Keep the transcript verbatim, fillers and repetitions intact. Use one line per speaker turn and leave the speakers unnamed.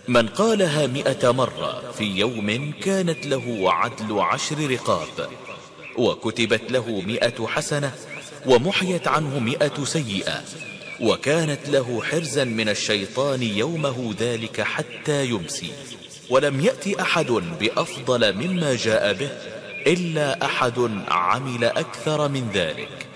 من قالها مئة مرة في يوم كانت له عدل عشر رقاب، وكتبت له مئة حسنة، ومحيت عنه مئة سيئة، وكانت له حرزا من الشيطان يومه ذلك حتى يمسي. ولم يأتي أحد بأفضل مما جاء به إلا أحد عمل أكثر من ذلك.